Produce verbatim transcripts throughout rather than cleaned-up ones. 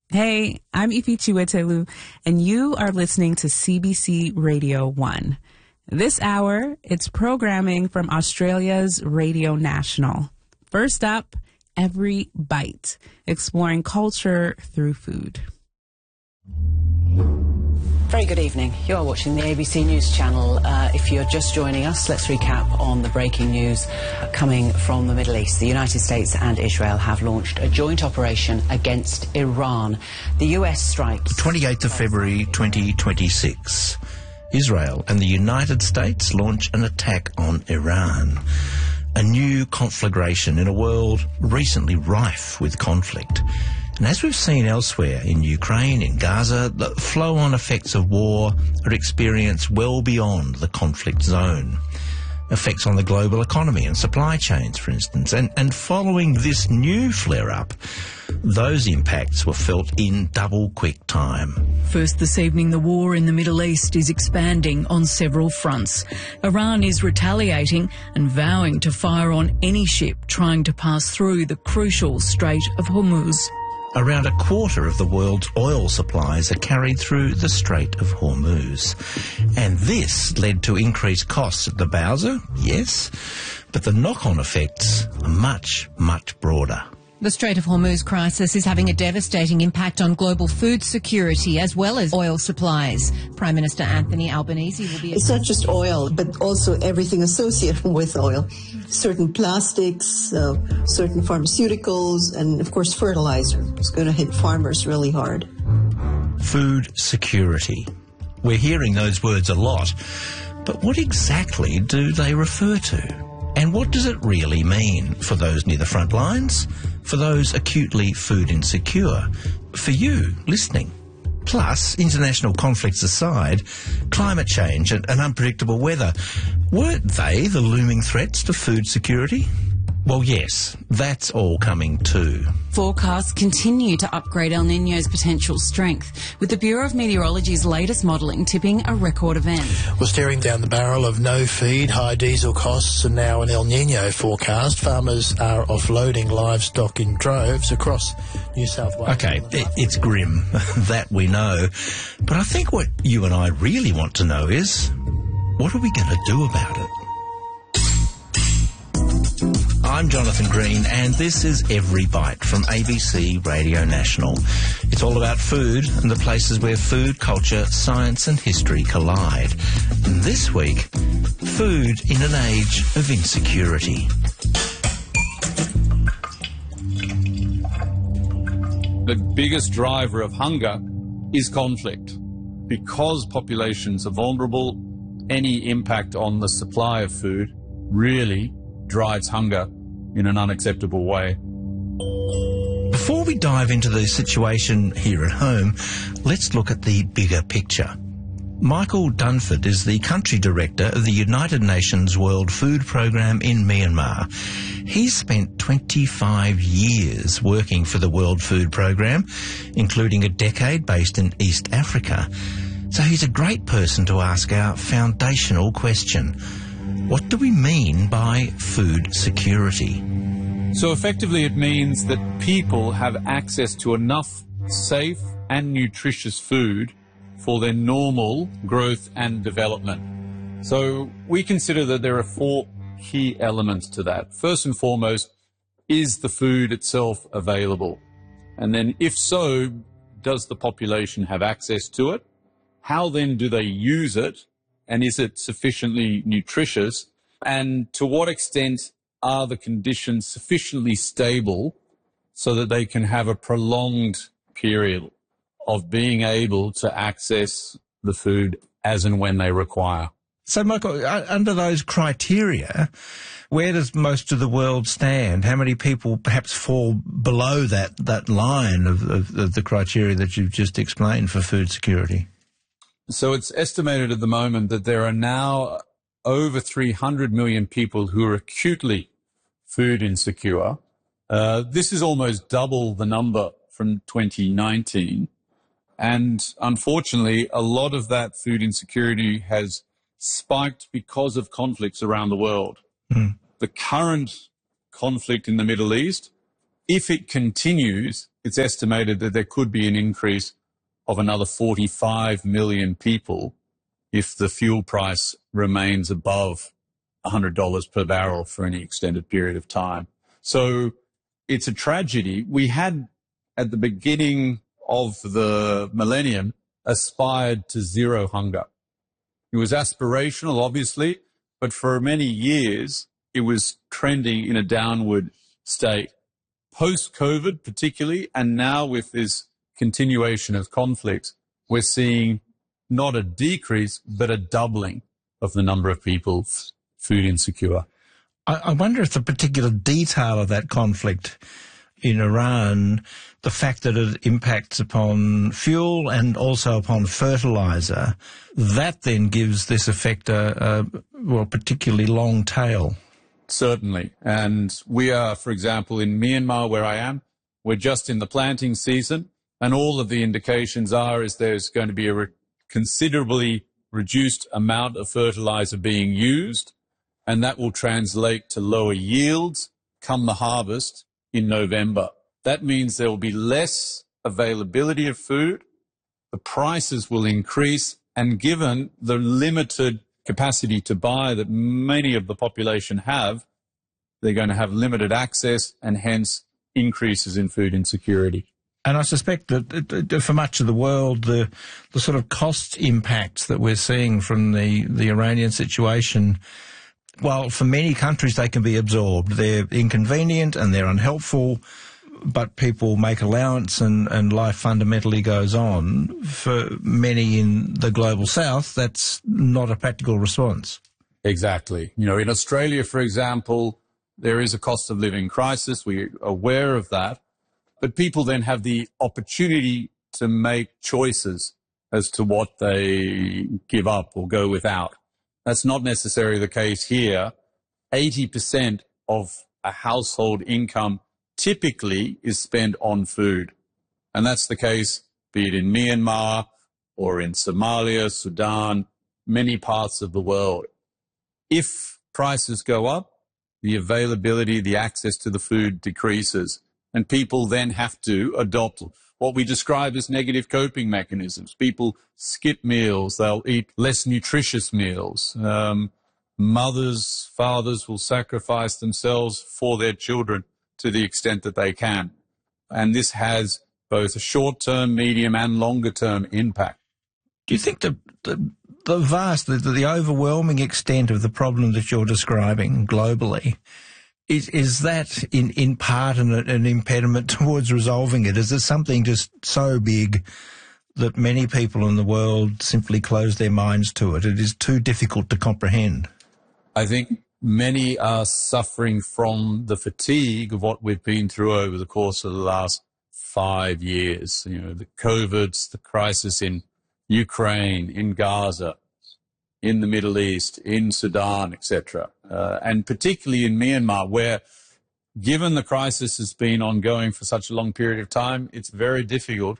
Hey, I'm Ifi Chiwetelu, and you are listening to C B C Radio one. This hour, it's programming from Australia's Radio National. First up, Every Bite, exploring culture through food. Very good evening. You're watching the A B C News channel. Uh, if you're just joining us, let's recap on the breaking news coming from the Middle East. The United States and Israel have launched a joint operation against Iran. The U S strikes... twenty-eighth of February twenty twenty-six. Israel and the United States launch an attack on Iran. A new conflagration in a world recently rife with conflict. And as we've seen elsewhere in Ukraine, in Gaza, the flow-on effects of war are experienced well beyond the conflict zone. Effects on the global economy and supply chains, for instance. And, and following this new flare-up, those impacts were felt in double quick time. First this evening, the war in the Middle East is expanding on several fronts. Iran is retaliating and vowing to fire on any ship trying to pass through the crucial Strait of Hormuz. Around a quarter of the world's oil supplies are carried through the Strait of Hormuz. And this led to increased costs at the Bowser, yes, but the knock-on effects are much, much broader. The Strait of Hormuz crisis is having a devastating impact on global food security as well as oil supplies. Prime Minister Anthony Albanese will be... It's not just oil, but also everything associated with oil. Certain plastics, uh, certain pharmaceuticals, and, of course, fertilizer. It's going to hit farmers really hard. Food security. We're hearing those words a lot, but what exactly do they refer to? And what does it really mean for those near the front lines, for those acutely food insecure, for you listening? Plus, international conflicts aside, climate change and, and unpredictable weather, weren't they the looming threats to food security? Well, yes, that's all coming too. Forecasts continue to upgrade El Niño's potential strength, with the Bureau of Meteorology's latest modelling tipping a record event. We're staring down the barrel of no feed, high diesel costs, and now an El Niño forecast. Farmers are offloading livestock in droves across New South Wales. Okay, it, it's grim, that we know. But I think what you and I really want to know is, what are we going to do about it? I'm Jonathan Green, and this is Every Bite from A B C Radio National. It's all about food and the places where food, culture, science and history collide. And this week, food in an age of insecurity. The biggest driver of hunger is conflict. Because populations are vulnerable, any impact on the supply of food really drives hunger in an unacceptable way. Before we dive into the situation here at home, let's look at the bigger picture. Michael Dunford is the country director of the United Nations World Food Programme in Myanmar. He's spent twenty-five years working for the World Food Programme, including a decade based in East Africa. So he's a great person to ask our foundational question. What do we mean by food security? So effectively it means that people have access to enough safe and nutritious food for their normal growth and development. So we consider that there are four key elements to that. First and foremost, is the food itself available? And then if so, does the population have access to it? How then do they use it? And is it sufficiently nutritious? And to what extent are the conditions sufficiently stable so that they can have a prolonged period of being able to access the food as and when they require? So, Michael, under those criteria, where does most of the world stand? How many people perhaps fall below that, that line of, of, of the criteria that you've just explained for food security? So it's estimated at the moment that there are now over three hundred million people who are acutely food insecure. Uh, this is almost double the number from twenty nineteen. And unfortunately, a lot of that food insecurity has spiked because of conflicts around the world. Mm. The current conflict in the Middle East, if it continues, it's estimated that there could be an increase of another forty-five million people if the fuel price remains above one hundred dollars per barrel for any extended period of time. So it's a tragedy. We had, at the beginning of the millennium, aspired to zero hunger. It was aspirational, obviously, but for many years, it was trending in a downward state. Post-COVID particularly, and now with this continuation of conflicts, we're seeing not a decrease, but a doubling of the number of people f- food insecure. I, I wonder if the particular detail of that conflict in Iran, the fact that it impacts upon fuel and also upon fertiliser, that then gives this effect a, a well, particularly long tail. Certainly. And we are, for example, in Myanmar, where I am, we're just in the planting season, and all of the indications are is there's going to be a re- considerably reduced amount of fertiliser being used, and that will translate to lower yields come the harvest in November. That means there will be less availability of food, the prices will increase, and given the limited capacity to buy that many of the population have, they're going to have limited access and hence increases in food insecurity. And I suspect that for much of the world, the the sort of cost impacts that we're seeing from the, the Iranian situation, while for many countries they can be absorbed, they're inconvenient and they're unhelpful, but people make allowance and, and life fundamentally goes on. For many in the global south, that's not a practical response. Exactly. You know, in Australia, for example, there is a cost of living crisis. We're aware of that. But people then have the opportunity to make choices as to what they give up or go without. That's not necessarily the case here. eighty percent of a household income typically is spent on food. And that's the case, be it in Myanmar or in Somalia, Sudan, many parts of the world. If prices go up, the availability, the access to the food decreases. And people then have to adopt what we describe as negative coping mechanisms. People skip meals. They'll eat less nutritious meals. Um, mothers, fathers will sacrifice themselves for their children to the extent that they can. And this has both a short-term, medium, and longer-term impact. Do you think the, the, the vast, the, the overwhelming extent of the problem that you're describing globally, Is is that in, in part an, an impediment towards resolving it? Is it something just so big that many people in the world simply close their minds to it? It is too difficult to comprehend. I think many are suffering from the fatigue of what we've been through over the course of the last five years. You know, the COVIDs, the crisis in Ukraine, in Gaza, in the Middle East, in Sudan, et cetera, uh, and particularly in Myanmar, where, given the crisis has been ongoing for such a long period of time, it's very difficult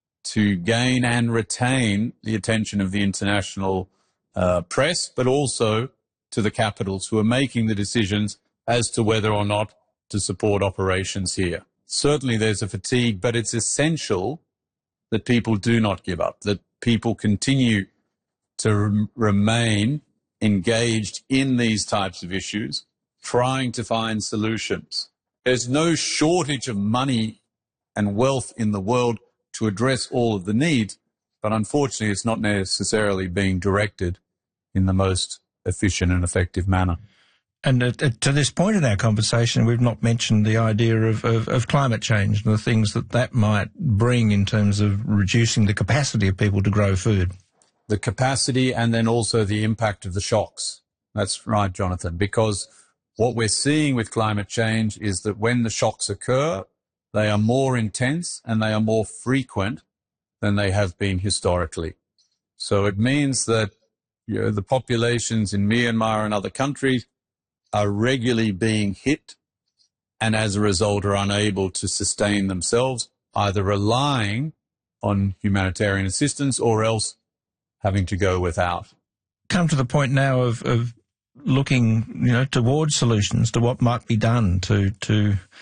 to gain and retain the attention of the international uh, press, but also to the capitals who are making the decisions as to whether or not to support operations here. Certainly there's a fatigue, but it's essential that people do not give up, that people continue to rem- remain engaged in these types of issues, trying to find solutions. There's no shortage of money and wealth in the world to address all of the needs, but unfortunately it's not necessarily being directed in the most efficient and effective manner. And uh, to this point in our conversation, we've not mentioned the idea of, of, of climate change and the things that that might bring in terms of reducing the capacity of people to grow food. The capacity and then also the impact of the shocks. That's right, Jonathan, because what we're seeing with climate change is that when the shocks occur, they are more intense and they are more frequent than they have been historically. So it means that, you know, the populations in Myanmar and other countries are regularly being hit and as a result are unable to sustain themselves, either relying on humanitarian assistance or else having to go without. Come to the point now of, of looking, you know, towards solutions to what might be done to to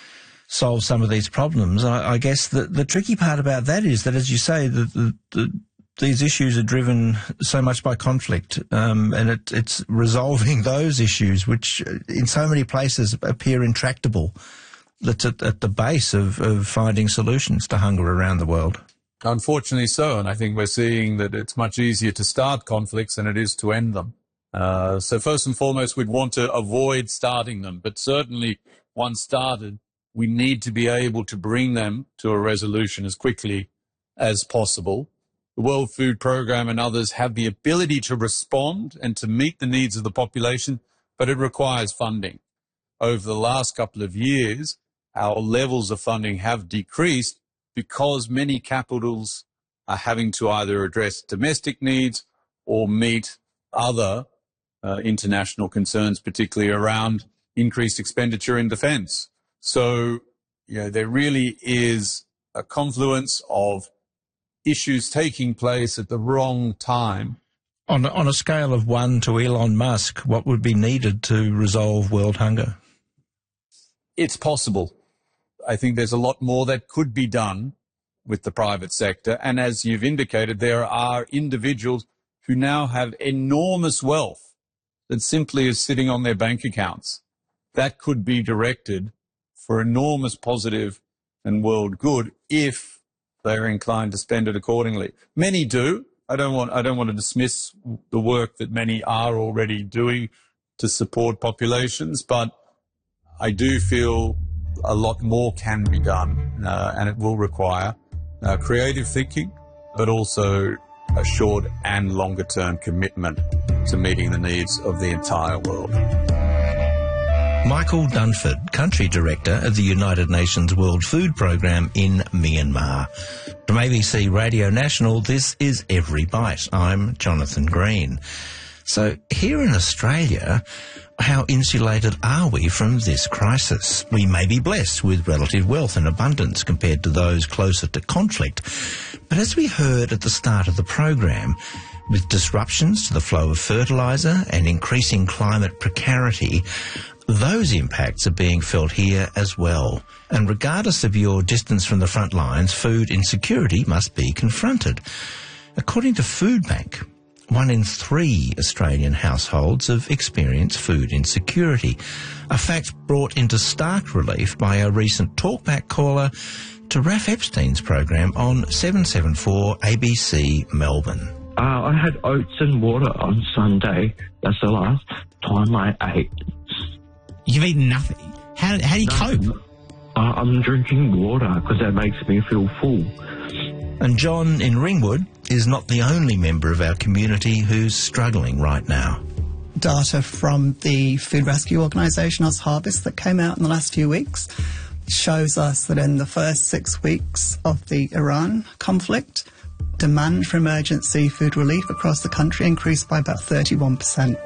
solve some of these problems. I, I guess the, the tricky part about that is that, as you say, the, the, the, these issues are driven so much by conflict, um, and it, it's resolving those issues, which in so many places appear intractable, that's at, at the base of, of finding solutions to hunger around the world. Unfortunately so, and I think we're seeing that it's much easier to start conflicts than it is to end them. Uh, so first and foremost, we'd want to avoid starting them, but certainly once started, we need to be able to bring them to a resolution as quickly as possible. The World Food Programme and others have the ability to respond and to meet the needs of the population, but it requires funding. Over the last couple of years, our levels of funding have decreased because many capitals are having to either address domestic needs or meet other uh, international concerns, particularly around increased expenditure in defence. So, you know, there really is a confluence of issues taking place at the wrong time. On, on a scale of one to Elon Musk, what would be needed to resolve world hunger? It's possible. I think there's a lot more that could be done with the private sector. And as you've indicated, there are individuals who now have enormous wealth that simply is sitting on their bank accounts. That could be directed for enormous positive and world good if they're inclined to spend it accordingly. Many do. I don't want, I don't want to dismiss the work that many are already doing to support populations, but I do feel a lot more can be done, uh, and it will require uh, creative thinking, but also a short and longer term commitment to meeting the needs of the entire world. Michael Dunford, Country Director of the United Nations World Food Programme in Myanmar. From A B C Radio National, this is Every Bite. I'm Jonathan Green. So here in Australia, how insulated are we from this crisis? We may be blessed with relative wealth and abundance compared to those closer to conflict. But as we heard at the start of the program, with disruptions to the flow of fertiliser and increasing climate precarity, those impacts are being felt here as well. And regardless of your distance from the front lines, food insecurity must be confronted. According to Foodbank, one in three Australian households have experienced food insecurity, a fact brought into stark relief by a recent talkback caller to Raph Epstein's program on seven seven four A B C Melbourne. Uh, I had oats and water on Sunday. That's the last time I ate. You've eaten nothing? How, how do you no, cope? Uh, I'm drinking water because that makes me feel full. And John in Ringwood is not the only member of our community who's struggling right now. Data from the food rescue organisation OzHarvest that came out in the last few weeks shows us that in the first six weeks of the Iran conflict, demand for emergency food relief across the country increased by about thirty-one percent.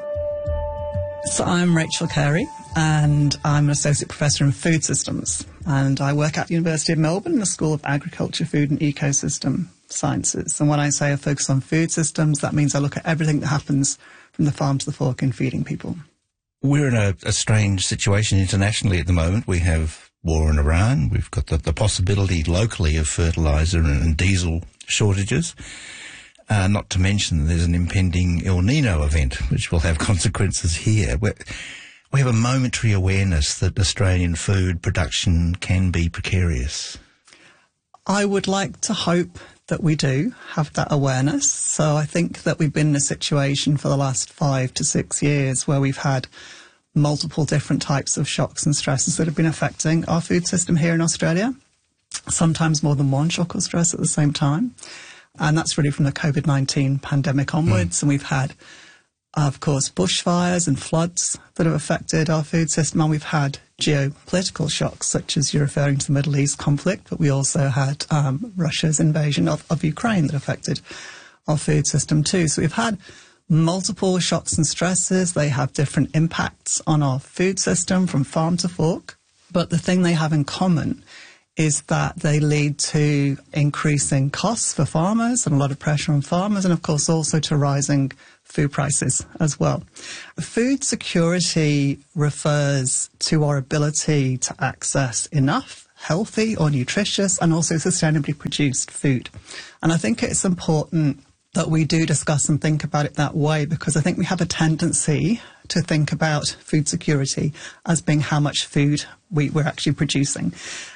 So I'm Rachel Carey, and I'm an Associate Professor in Food Systems, and I work at the University of Melbourne in the School of Agriculture, Food and Ecosystem Sciences. And when I say I focus on food systems, that means I look at everything that happens from the farm to the fork in feeding people. We're in a, a strange situation internationally at the moment. We have war in Iran. We've got the, the possibility locally of fertiliser and, and diesel shortages. Uh, not to mention there's an impending El Nino event, which will have consequences here. We're, we have a momentary awareness that Australian food production can be precarious. I would like to hope that we do have that awareness. So I think that we've been in a situation for the last five to six years where we've had multiple different types of shocks and stresses that have been affecting our food system here in Australia, sometimes more than one shock or stress at the same time. And that's really from the COVID nineteen pandemic onwards. Mm. And we've had, of course, bushfires and floods that have affected our food system. And we've had geopolitical shocks, such as you're referring to the Middle East conflict. But we also had um, Russia's invasion of, of Ukraine that affected our food system too. So we've had multiple shocks and stresses. They have different impacts on our food system from farm to fork. But the thing they have in common is that they lead to increasing costs for farmers and a lot of pressure on farmers, and of course also to rising food prices as well. Food security refers to our ability to access enough, healthy or nutritious and also sustainably produced food. And I think it's important that we do discuss and think about it that way, because I think we have a tendency to think about food security as being how much food we, we're actually producing.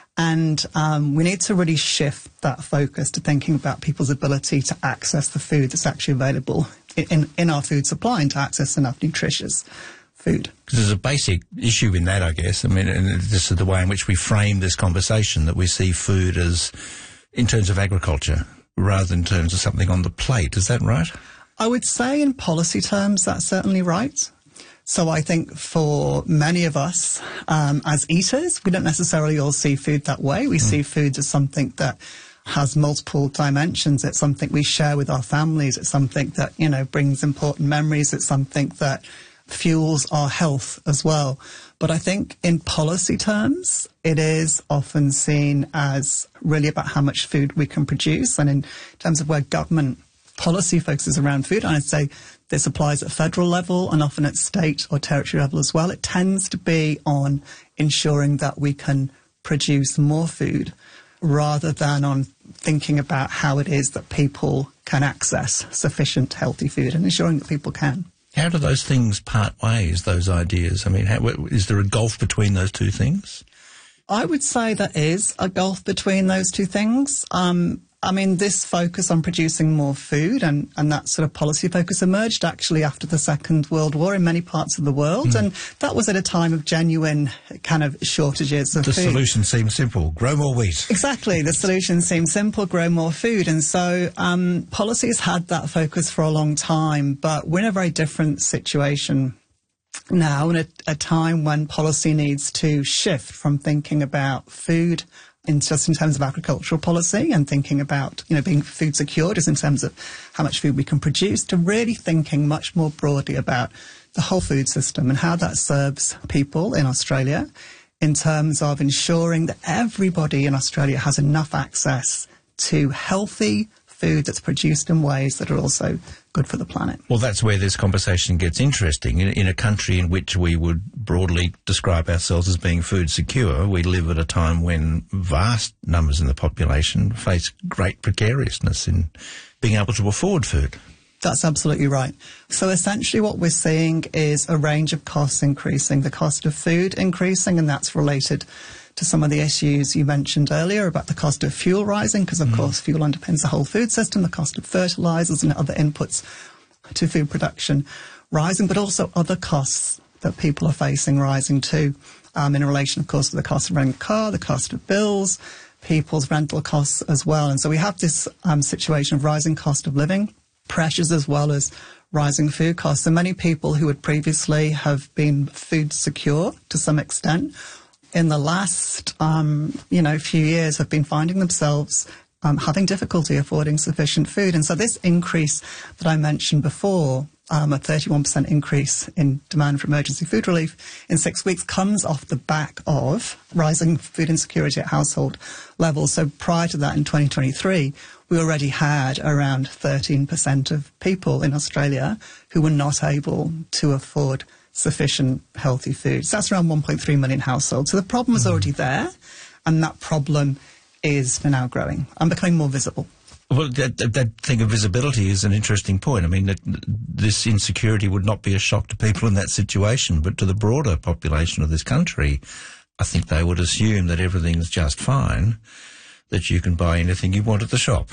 And um, we need to really shift that focus to thinking about people's ability to access the food that's actually available in, in our food supply and to access enough nutritious food. Because there's a basic issue in that, I guess. I mean, and this is the way in which we frame this conversation, that we see food as in terms of agriculture rather than in terms of something on the plate. Is that right? I would say in policy terms, that's certainly right. So I think for many of us um, as eaters, we don't necessarily all see food that way. We mm. see food as something that has multiple dimensions. It's something we share with our families. It's something that, you know, brings important memories. It's something that fuels our health as well. But I think in policy terms, it is often seen as really about how much food we can produce. And in terms of where government policy focuses around food, and I'd say this applies at federal level and often at state or territory level as well, it tends to be on ensuring that we can produce more food rather than on thinking about how it is that people can access sufficient healthy food and ensuring that people can. How do those things part ways, those ideas? I mean, how, is there a gulf between those two things? I would say there is a gulf between those two things. Um, I mean, this focus on producing more food and, and that sort of policy focus emerged actually after the Second World War in many parts of the world. Mm. And that was at a time of genuine kind of shortages of the food. The solution seemed simple, grow more wheat. Exactly. The solution seemed simple, grow more food. And so um, policies had that focus for a long time, but we're in a very different situation now, in a, a time when policy needs to shift from thinking about food in just in terms of agricultural policy and thinking about, you know, being food secure just in terms of how much food we can produce, to really thinking much more broadly about the whole food system and how that serves people in Australia in terms of ensuring that everybody in Australia has enough access to healthy food that's produced in ways that are also good for the planet. Well, that's where this conversation gets interesting. In, in a country in which we would broadly describe ourselves as being food secure, we live at a time when vast numbers in the population face great precariousness in being able to afford food. That's absolutely right. So essentially what we're seeing is a range of costs increasing, the cost of food increasing, and that's related to some of the issues you mentioned earlier about the cost of fuel rising, because of mm. course fuel underpins the whole food system, the cost of fertilisers and other inputs to food production rising, but also other costs that people are facing rising too, um, in relation, of course, to the cost of running a car, the cost of bills, people's rental costs as well. And so we have this um, situation of rising cost of living pressures as well as rising food costs. And many people who would previously have been food secure to some extent in the last, um, you know, few years have been finding themselves um, having difficulty affording sufficient food. And so this increase that I mentioned before, um, a thirty-one percent increase in demand for emergency food relief in six weeks, comes off the back of rising food insecurity at household levels. So prior to that, in twenty twenty-three, we already had around thirteen percent of people in Australia who were not able to afford sufficient healthy food. So that's around one point three million households. So the problem was already there, and that problem is now growing and becoming more visible. Well, that, that thing of visibility is an interesting point. I mean, that this insecurity would not be a shock to people in that situation, but to the broader population of this country, I think they would assume that everything's just fine, that you can buy anything you want at the shop.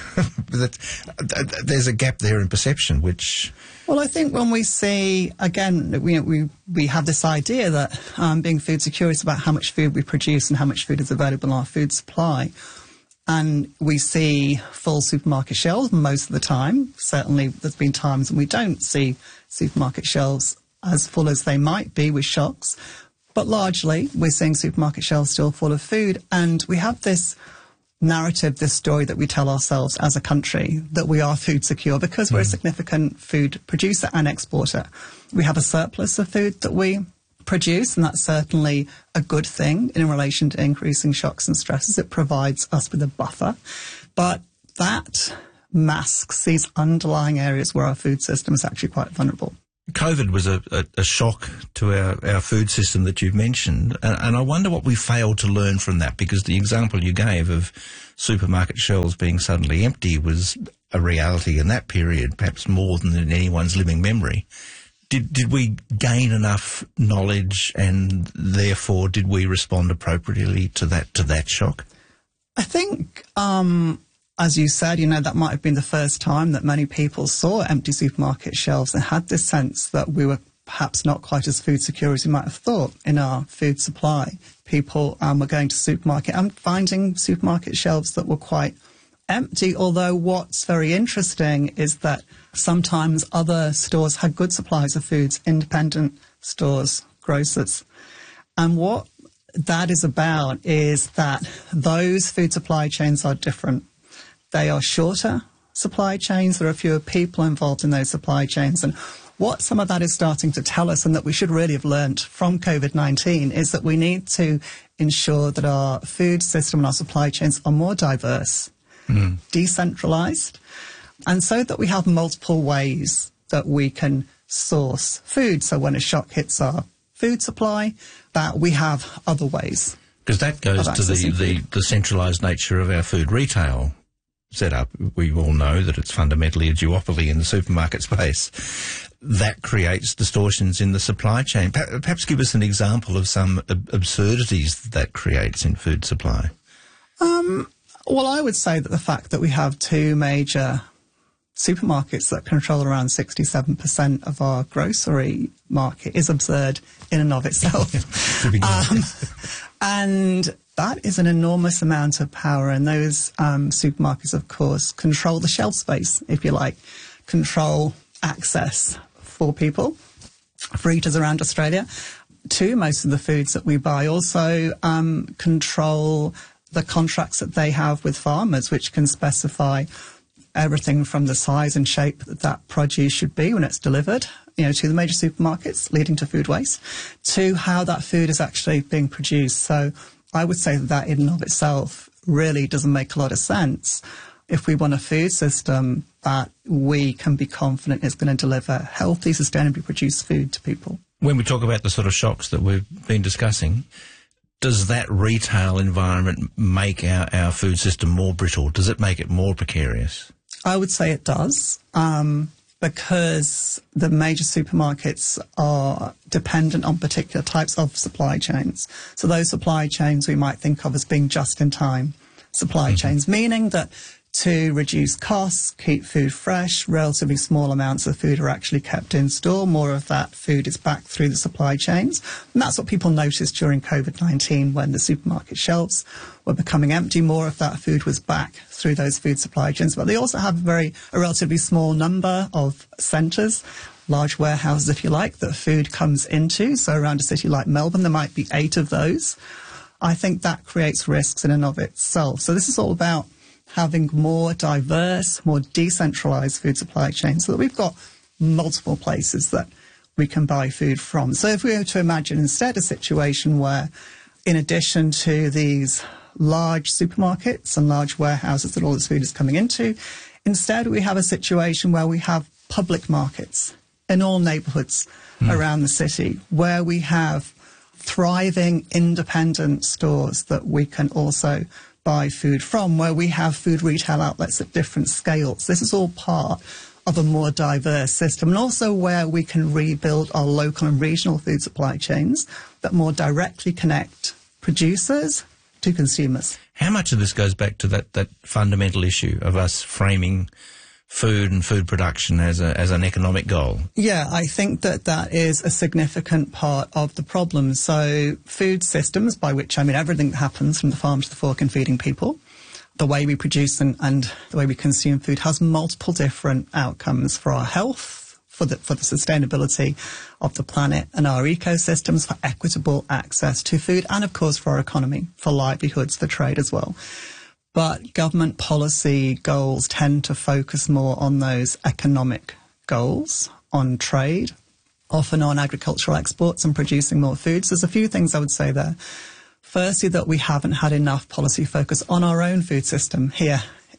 that, that, there's a gap there in perception, which... Well, I think when we see, again, we we, we have this idea that um, being food secure is about how much food we produce and how much food is available in our food supply. And we see full supermarket shelves most of the time. Certainly there's been times when we don't see supermarket shelves as full as they might be with shocks. But largely we're seeing supermarket shelves still full of food. And we have this narrative, this story that we tell ourselves as a country, that we are food secure because we're a significant food producer and exporter. We have a surplus of food that we produce, and that's certainly a good thing in relation to increasing shocks and stresses. It provides us with a buffer. But that masks these underlying areas where our food system is actually quite vulnerable. COVID was a, a, a shock to our, our food system that you've mentioned, and, and I wonder what we failed to learn from that, because the example you gave of supermarket shelves being suddenly empty was a reality in that period, perhaps more than in anyone's living memory. Did did we gain enough knowledge, and therefore did we respond appropriately to that to that shock? I think, um, as you said, you know, that might have been the first time that many people saw empty supermarket shelves and had this sense that we were perhaps not quite as food secure as we might have thought in our food supply. People um, were going to supermarket and finding supermarket shelves that were quite empty, although what's very interesting is that sometimes other stores had good supplies of foods, independent stores, grocers. And what that is about is that those food supply chains are different. They are shorter supply chains. There are fewer people involved in those supply chains. And what some of that is starting to tell us, and that we should really have learnt from COVID nineteen, is that we need to ensure that our food system and our supply chains are more diverse, mm. decentralised, and so that we have multiple ways that we can source food. So when a shock hits our food supply, that we have other ways. Because that goes to the, the, the centralised nature of our food retail setup. We all know that it's fundamentally a duopoly in the supermarket space. That creates distortions in the supply chain. Perhaps give us an example of some ab- absurdities that, that creates in food supply. Um, well, I would say that the fact that we have two major supermarkets that control around sixty-seven percent of our grocery market is absurd in and of itself. um, and that is an enormous amount of power, and those um, supermarkets, of course, control the shelf space, if you like, control access for people, for eaters around Australia, to most of the foods that we buy. Also um, control the contracts that they have with farmers, which can specify everything from the size and shape that that produce should be when it's delivered, you know, to the major supermarkets, leading to food waste, to how that food is actually being produced. So I would say that that in and of itself really doesn't make a lot of sense if we want a food system that we can be confident is going to deliver healthy, sustainably produced food to people. When we talk about the sort of shocks that we've been discussing, does that retail environment make our, our food system more brittle? Does it make it more precarious? I would say it does, um, because the major supermarkets are dependent on particular types of supply chains. So those supply chains we might think of as being just-in-time supply mm-hmm. chains, meaning that to reduce costs, keep food fresh, relatively small amounts of food are actually kept in store. More of that food is back through the supply chains. And that's what people noticed during COVID nineteen when the supermarket shelves were becoming empty. More of that food was back through those food supply chains. But they also have a very, a relatively small number of centres, large warehouses, if you like, that food comes into. So around a city like Melbourne, there might be eight of those. I think that creates risks in and of itself. So this is all about having more diverse, more decentralised food supply chains so that we've got multiple places that we can buy food from. So if we were to imagine instead a situation where, in addition to these large supermarkets and large warehouses that all this food is coming into, instead we have a situation where we have public markets in all neighbourhoods mm. around the city, where we have thriving independent stores that we can also buy food from, where we have food retail outlets at different scales. This is all part of a more diverse system, and also where we can rebuild our local and regional food supply chains that more directly connect producers to consumers. How much of this goes back to that, that fundamental issue of us framing food and food production as a, as an economic goal? Yeah, I think that that is a significant part of the problem. So food systems, by which I mean everything that happens from the farm to the fork in feeding people, the way we produce and, and the way we consume food has multiple different outcomes for our health, for the, for the sustainability of the planet and our ecosystems, for equitable access to food, and of course for our economy, for livelihoods, for trade as well. But government policy goals tend to focus more on those economic goals, on trade, often on agricultural exports and producing more food. So there's a few things I would say there. Firstly, that we haven't had enough policy focus on our own food system here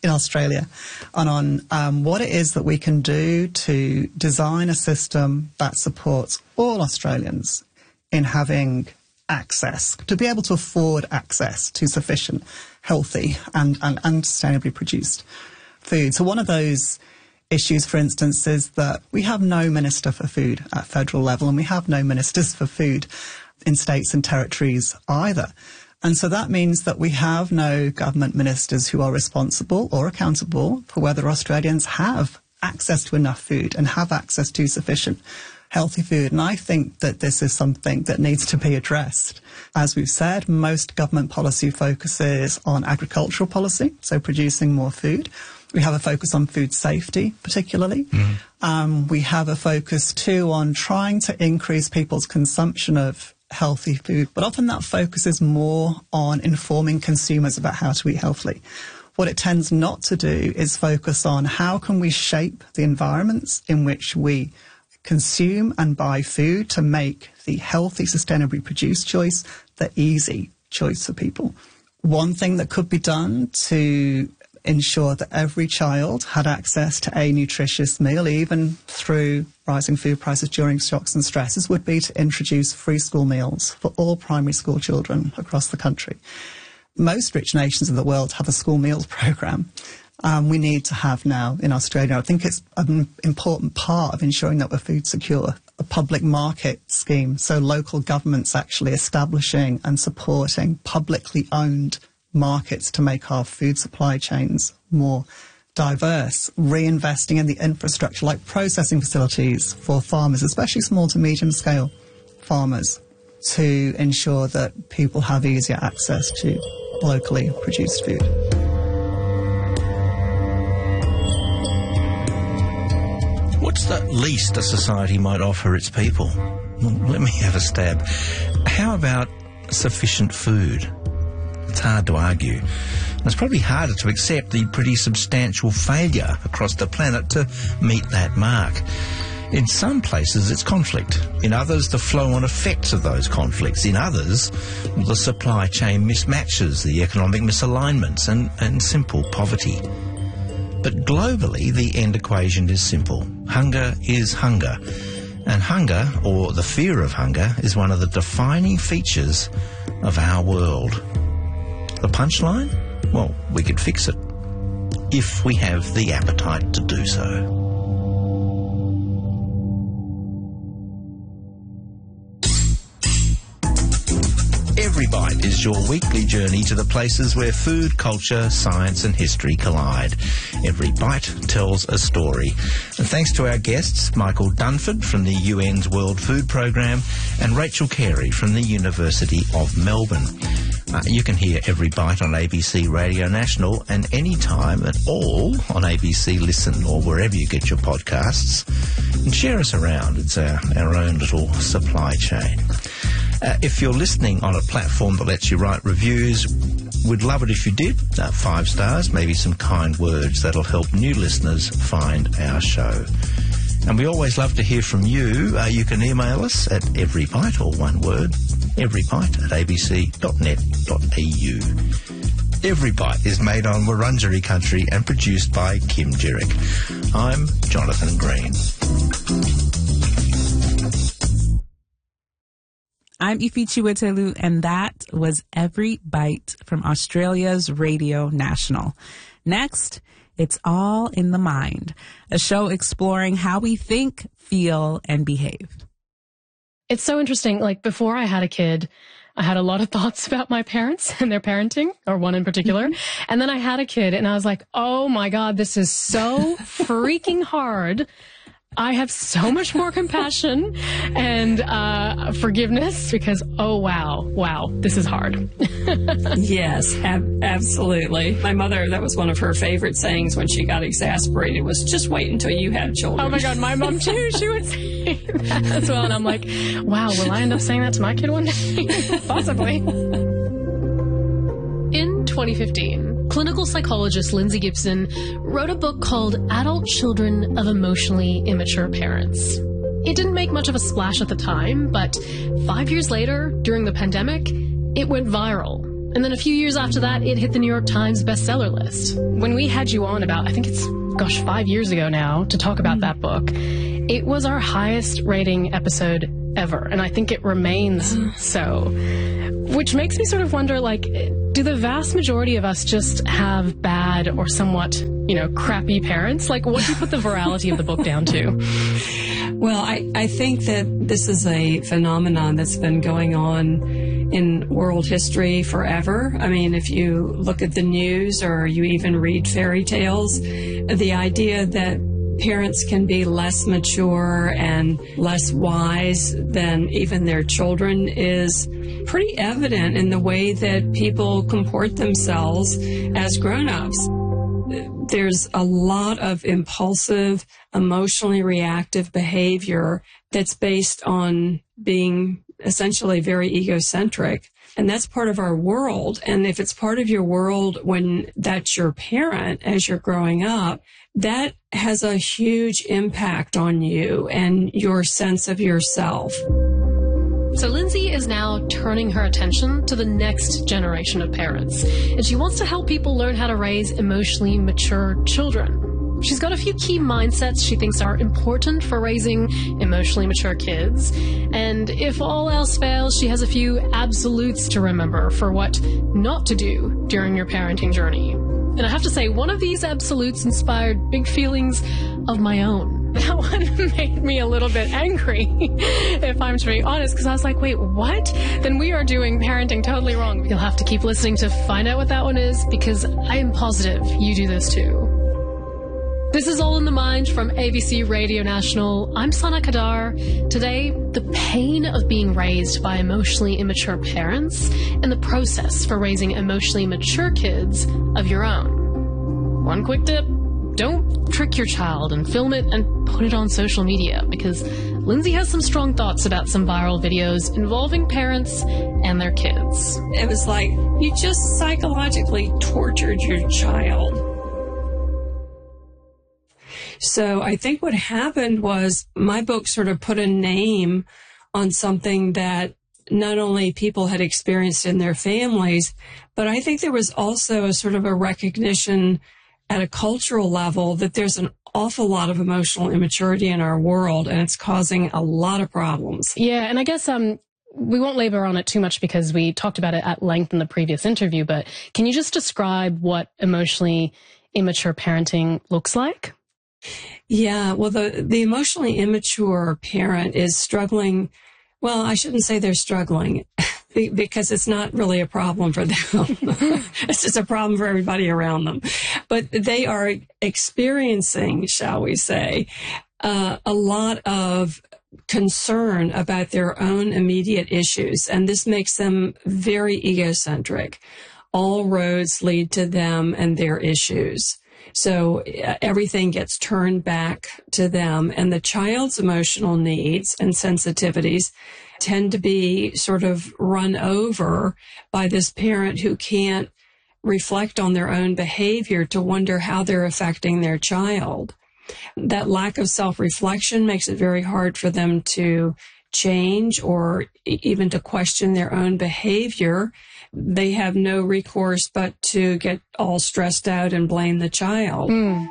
in Australia and on um, what it is that we can do to design a system that supports all Australians in having access, to be able to afford access to sufficient, healthy and, and, and sustainably produced food. So one of those issues, for instance, is that we have no minister for food at federal level, and we have no ministers for food in states and territories either. And so that means that we have no government ministers who are responsible or accountable for whether Australians have access to enough food and have access to sufficient healthy food. And I think that this is something that needs to be addressed. As we've said, most government policy focuses on agricultural policy, so producing more food. We have a focus on food safety, particularly. Mm. Um, we have a focus, too, on trying to increase people's consumption of healthy food, but often that focus is more on informing consumers about how to eat healthily. What it tends not to do is focus on how can we shape the environments in which we consume and buy food to make the healthy, sustainably produced choice the easy choice for people. One thing that could be done to ensure that every child had access to a nutritious meal, even through rising food prices during shocks and stresses, would be to introduce free school meals for all primary school children across the country. Most rich nations of the world have a school meals programme. Um, we need to have now in Australia. I think it's an important part of ensuring that we're food secure, a public market scheme, so local governments actually establishing and supporting publicly owned markets to make our food supply chains more diverse, reinvesting in the infrastructure like processing facilities for farmers, especially small to medium scale farmers, to ensure that people have easier access to locally produced food. What's the least a society might offer its people? Well, let me have a stab. How about sufficient food? It's hard to argue. And it's probably harder to accept the pretty substantial failure across the planet to meet that mark. In some places, it's conflict. In others, the flow-on effects of those conflicts. In others, the supply chain mismatches, the economic misalignments, and, and simple poverty. But globally, the end equation is simple. Hunger is hunger. And hunger, or the fear of hunger, is one of the defining features of our world. The punchline? Well, we could fix it, if we have the appetite to do so. Every Bite is your weekly journey to the places where food, culture, science and history collide. Every Bite tells a story. And thanks to our guests, Michael Dunford from the U N's World Food Programme and Rachel Carey from the University of Melbourne. Uh, you can hear Every Bite on A B C Radio National and any time at all on A B C Listen or wherever you get your podcasts. And share us around. It's our, our own little supply chain. Uh, if you're listening on a platform that lets you write reviews, we'd love it if you did. Uh, five stars, maybe some kind words. That'll help new listeners find our show. And we always love to hear from you. Uh, you can email us at everybite, or one word, everybite at a b c dot net dot a u. Every Bite is made on Wurundjeri country and produced by Kim Jerick. I'm Jonathan Green. I'm Ifi Chiwetelu, and that was Every Bite from Australia's Radio National. Next, it's All in the Mind, a show exploring how we think, feel, and behave. It's so interesting. Like, before I had a kid, I had a lot of thoughts about my parents and their parenting, or one in particular. Mm-hmm. And then I had a kid, and I was like, oh my God, this is so freaking hard. I have so much more compassion and uh, forgiveness because, oh, wow, wow, this is hard. Yes, ab- absolutely. My mother, that was one of her favorite sayings when she got exasperated was, just wait until you have children. Oh, my God, my mom, too, she would say that as well. And I'm like, wow, will I end up saying that to my kid one day? Possibly. In twenty fifteen, clinical psychologist Lindsay Gibson wrote a book called Adult Children of Emotionally Immature Parents. It didn't make much of a splash at the time, but five years later, during the pandemic, it went viral. And then a few years after that, it hit the New York Times bestseller list. When we had you on about, I think it's, gosh, five years ago now, to talk about that book, it was our highest rating episode ever. And I think it remains so. Which makes me sort of wonder, like, do the vast majority of us just have bad or somewhat, you know, crappy parents? Like, what do you put the virality of the book down to? Well, I, I think that this is a phenomenon that's been going on in world history forever. I mean, if you look at the news or you even read fairy tales, the idea that parents can be less mature and less wise than even their children is pretty evident in the way that people comport themselves as grown-ups. There's a lot of impulsive, emotionally reactive behavior that's based on being essentially very egocentric. And that's part of our world. And if it's part of your world when that's your parent as you're growing up, that has a huge impact on you and your sense of yourself. So Lindsay is now turning her attention to the next generation of parents, and she wants to help people learn how to raise emotionally mature children. She's got a few key mindsets she thinks are important for raising emotionally mature kids, and if all else fails, she has a few absolutes to remember for what not to do during your parenting journey. And I have to say, one of these absolutes inspired big feelings of my own. That one made me a little bit angry, if I'm to be honest, because I was like, wait, what? Then we are doing parenting totally wrong. You'll have to keep listening to find out what that one is, because I am positive you do this too. This is All in the Mind from A B C Radio National. I'm Sana Kadar. Today, the pain of being raised by emotionally immature parents and the process for raising emotionally mature kids of your own. One quick tip. Don't trick your child and film it and put it on social media, because Lindsay has some strong thoughts about some viral videos involving parents and their kids. It was like you just psychologically tortured your child. So I think what happened was my book sort of put a name on something that not only people had experienced in their families, but I think there was also a sort of a recognition at a cultural level that there's an awful lot of emotional immaturity in our world, and it's causing a lot of problems. Yeah, and I guess um, we won't labor on it too much because we talked about it at length in the previous interview, but can you just describe what emotionally immature parenting looks like? Yeah, well, the, the emotionally immature parent is struggling. Well, I shouldn't say they're struggling because it's not really a problem for them. It's just a problem for everybody around them. But they are experiencing, shall we say, uh, a lot of concern about their own immediate issues. And this makes them very egocentric. All roads lead to them and their issues. So uh, everything gets turned back to them, and the child's emotional needs and sensitivities tend to be sort of run over by this parent who can't reflect on their own behavior to wonder how they're affecting their child. That lack of self-reflection makes it very hard for them to change or even to question their own behavior. They have no recourse but to get all stressed out and blame the child. Mm.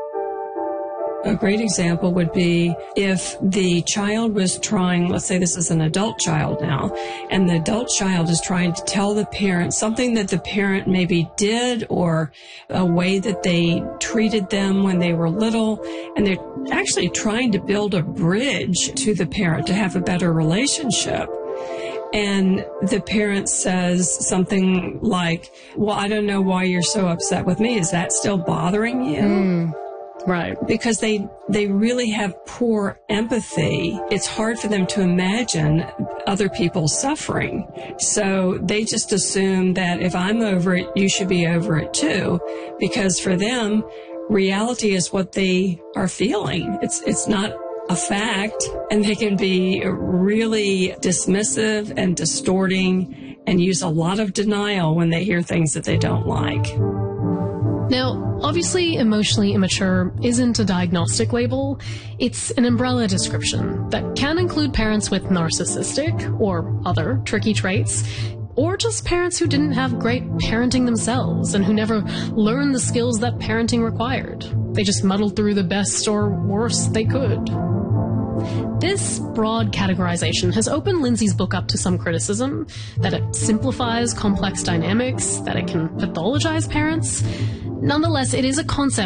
A great example would be if the child was trying, let's say this is an adult child now, and the adult child is trying to tell the parent something that the parent maybe did or a way that they treated them when they were little, and they're actually trying to build a bridge to the parent to have a better relationship. And the parent says something like, well, I don't know why you're so upset with me. Is that still bothering you? Mm, right. Because they, they really have poor empathy. It's hard for them to imagine other people suffering. So they just assume that if I'm over it, you should be over it too. Because for them, reality is what they are feeling. It's, it's not a fact, and they can be really dismissive and distorting and use a lot of denial when they hear things that they don't like. Now, obviously, emotionally immature isn't a diagnostic label. It's an umbrella description that can include parents with narcissistic or other tricky traits, or just parents who didn't have great parenting themselves and who never learned the skills that parenting required. They just muddled through the best or worst they could. This broad categorization has opened Lindsay's book up to some criticism, that it simplifies complex dynamics, that it can pathologize parents. Nonetheless, it is a concept